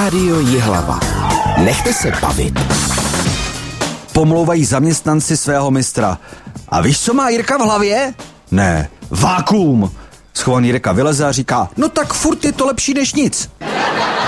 Rádio Jihlava. Nechte se bavit. Pomlouvají zaměstnanci svého mistra. A víš, co má Jirka v hlavě? Ne, vákuum. Schovaný Jirka vyleze a říká, no tak furt je to lepší než nic.